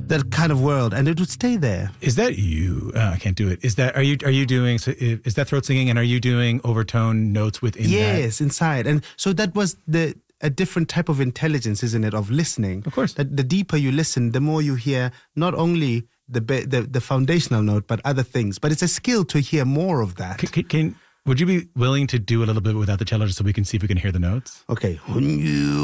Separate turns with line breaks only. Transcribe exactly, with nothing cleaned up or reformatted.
that kind of world, and it would stay there.
Is that you? Oh, I can't do it. Is that are you? Are you doing? So is that throat singing? And are you doing overtone notes within?
Yes,
that?
inside. And so that was the a different type of intelligence, isn't it? Of listening.
Of course.
That the deeper you listen, the more you hear not only the the the foundational note, but other things. But it's a skill to hear more of that.
Can, can would you be willing to do a little bit without the cello, just so we can see if we can hear the notes?
Okay.